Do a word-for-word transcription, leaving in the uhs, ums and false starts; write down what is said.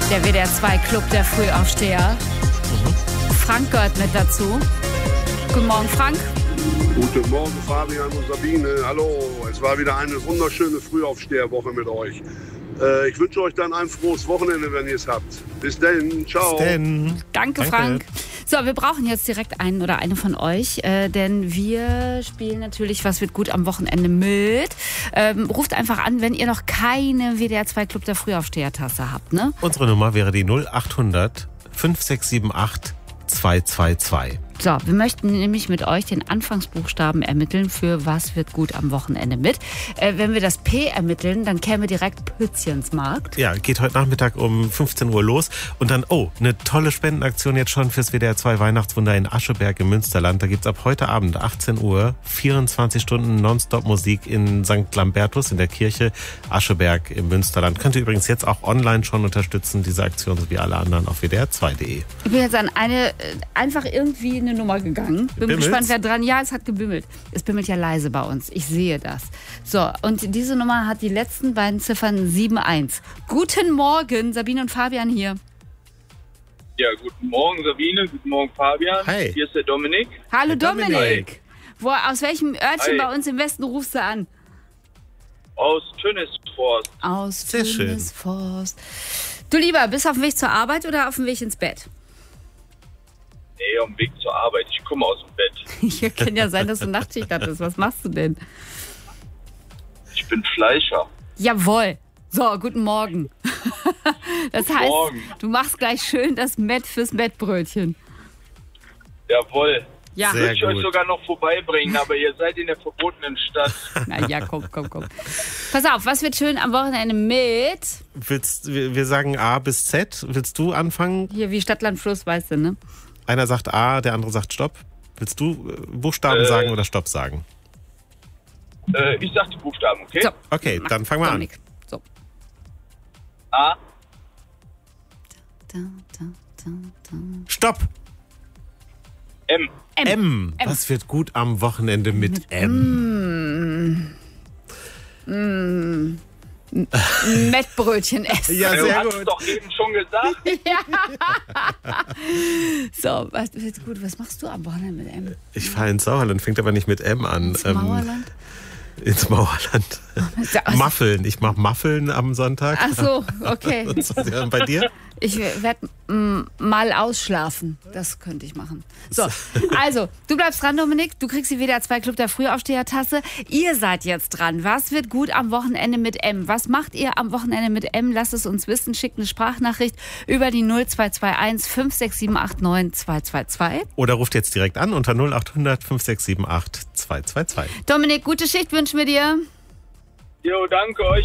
Der W D R zwei Club der Frühaufsteher. Mhm. Frank gehört mit dazu. Guten Morgen, Frank. Guten Morgen, Fabian und Sabine. Hallo, es war wieder eine wunderschöne Frühaufsteherwoche mit euch. Äh, ich wünsche euch dann ein frohes Wochenende, wenn ihr es habt. Bis dann, ciao. Bis denn. Danke, Danke, Frank. So, wir brauchen jetzt direkt einen oder eine von euch, äh, denn wir spielen natürlich Was wird gut am Wochenende mit. Ähm, ruft einfach an, wenn ihr noch keine W D R zwei Club der Frühaufsteher-Tasse habt, ne? Unsere Nummer wäre die null acht hundert fünf sechs sieben acht zwei zwei zwei. So, wir möchten nämlich mit euch den Anfangsbuchstaben ermitteln für Was wird gut am Wochenende mit. Äh, wenn wir das P ermitteln, dann käme direkt Pützchensmarkt. Ja, geht heute Nachmittag um fünfzehn Uhr los. Und dann, oh, eine tolle Spendenaktion jetzt schon fürs W D R zwei Weihnachtswunder in Ascheberg im Münsterland. Da gibt's ab heute Abend achtzehn Uhr vierundzwanzig Stunden Nonstop-Musik in Sankt Lambertus in der Kirche Ascheberg im Münsterland. Könnt ihr übrigens jetzt auch online schon unterstützen, diese Aktion, so wie alle anderen auf W D R zwei punkt de. Ich bin jetzt an eine, äh, einfach irgendwie eine Nummer gegangen. Bin Bimmelt's? gespannt, wer dran. Ja, es hat gebimmelt. Es bimmelt ja leise bei uns. Ich sehe das. So, und diese Nummer hat die letzten beiden Ziffern sieben eins. Guten Morgen, Sabine und Fabian hier. Ja, guten Morgen Sabine, guten Morgen Fabian. Hi. Hier ist der Dominik. Hallo Hey, Dominik. Dominik. Wo, aus welchem Örtchen Hi. bei uns im Westen rufst du an? Aus Tönnesforst. Aus Sehr schön. Tönnesforst. Du Lieber, bist du auf dem Weg zur Arbeit oder auf dem Weg ins Bett? Nee, am Weg zur Arbeit. Ich komme aus dem Bett. Hier kann ja sein, dass du Nachtschicht hattest. Was machst du denn? Ich bin Fleischer. Jawohl. So, guten Morgen. Das heißt, Morgen. du machst gleich schön das Mett fürs Mettbrötchen. Jawohl. Ja. Sehr Würde ich euch gut. sogar noch vorbeibringen, aber ihr seid in der verbotenen Stadt. Na ja, komm, komm, komm. Pass auf, was wird schön am Wochenende mit? Willst, wir wir sagen A bis Z. Willst du anfangen? Hier wie Stadt, Land, Fluss, weißt du, ne? Einer sagt A, der andere sagt Stopp. Willst du äh, Buchstaben Äh. sagen oder Stopp sagen? Äh, ich sag die Buchstaben, okay? So. Okay, dann fangen wir an. Dominik. So. A, Da, da, da, da. Stopp! M. M. M. M. Was wird gut am Wochenende mit M? Mettbrötchen essen. Ja, Du sehr hast es gut. doch eben schon gesagt. So, was wird gut? Was machst du am Wochenende mit M? Ich fahre ins Sauerland, fängt aber nicht mit M an. Ins Ähm, Mauerland? Ins Mauerland. Also- Muffeln. Ich mache Muffeln am Sonntag. Ach so, okay. Und bei dir? Ich werde mal ausschlafen. Das könnte ich machen. So, also, du bleibst dran, Dominik. Du kriegst die W D R zwei Club der Frühaufsteher-Tasse. Ihr seid jetzt dran. Was wird gut am Wochenende mit M? Was macht ihr am Wochenende mit M? Lasst es uns wissen. Schickt eine Sprachnachricht über die null zwei zwei eins fünf sechs sieben acht neun zwei zwei zwei. Oder ruft jetzt direkt an unter null acht hundert fünf sechs sieben acht zwei zwei zwei. Dominik, gute Schicht wünschen wir dir. Jo, danke euch